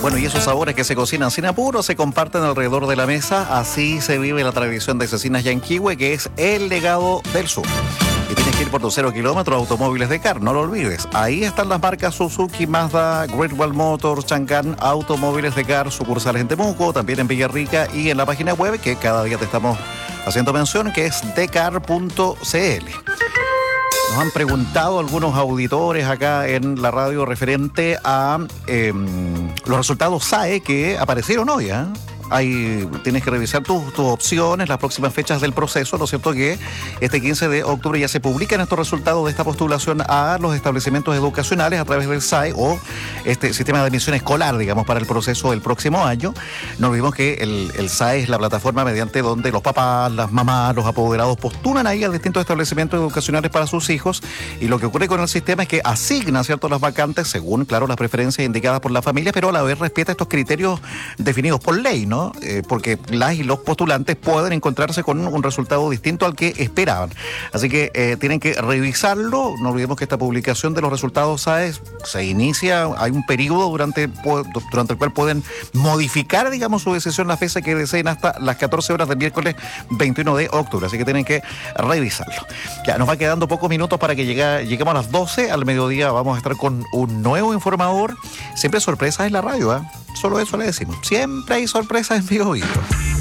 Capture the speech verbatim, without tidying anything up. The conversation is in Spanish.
Bueno, y esos sabores que se cocinan sin apuro se comparten alrededor de la mesa. Así se vive la tradición de Cecinas Yanquihue, que es el legado del sur. Y tienes que ir por tus cero kilómetros Automóviles de Car, no lo olvides. Ahí están las marcas Suzuki, Mazda, Great Wall Motors, Chang'an, Automóviles de Car, sucursales en Temuco, también en Villarrica y en la página web que cada día te estamos haciendo mención, que es decar punto c l. Nos han preguntado algunos auditores acá en la radio referente a eh, los resultados S A E que aparecieron hoy, ¿eh? Ahí tienes que revisar tus, tus opciones, las próximas fechas del proceso. Lo cierto es que este quince de octubre ya se publican estos resultados de esta postulación a los establecimientos educacionales a través del S A E o este sistema de admisión escolar, digamos, para el proceso del próximo año. No olvidemos que el, el S A E es la plataforma mediante donde los papás, las mamás, los apoderados postulan ahí a distintos establecimientos educacionales para sus hijos, y lo que ocurre con el sistema es que asigna, ¿cierto?, las vacantes según, claro, las preferencias indicadas por la familia, pero a la vez respeta estos criterios definidos por ley, ¿no? Eh, porque las y los postulantes pueden encontrarse con un, un resultado distinto al que esperaban. Así que eh, tienen que revisarlo. No olvidemos que esta publicación de los resultados S A E se inicia, hay un periodo durante, durante el cual pueden modificar, digamos, su decisión la fecha que deseen hasta las catorce horas del miércoles veintiuno de octubre. Así que tienen que revisarlo. Ya nos va quedando pocos minutos para que llegue, lleguemos a las doce. Al mediodía vamos a estar con un nuevo informador. Siempre sorpresas en la radio, ¿eh? Solo eso le decimos. Siempre hay sorpresas en Vivo Vivo.